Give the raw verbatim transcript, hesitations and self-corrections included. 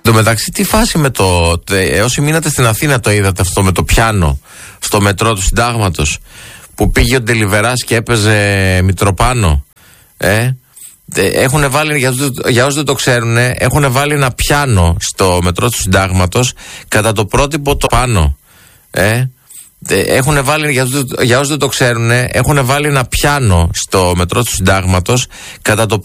Εν τω μεταξύ, τι φάση με το. Ε, όσοι μείνατε στην Αθήνα το είδατε αυτό με το πιάνο στο μετρό του Συντάγματος, που πήγε ο Ντελιβεράς και έπαιζε Μητροπάνο. Ε, έχουν βάλει, για, για όσους δεν το ξέρουν, έχουν βάλει ένα πιάνο στο μετρό του Συντάγματος κατά το πρότυπο το πάνω. Ε, έχουν βάλει, για, για όσους δεν το ξέρουν, έχουν βάλει ένα πιάνο στο μετρό του Συντάγματος κατά το